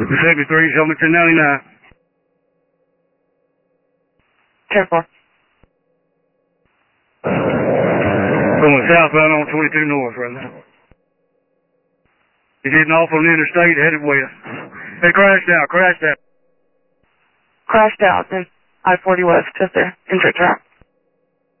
73, show me 1099. Careful. Going southbound on 22 north right now. He's getting off on the interstate, headed west. They crashed out. Crashed out in I-40 West, just there, in track.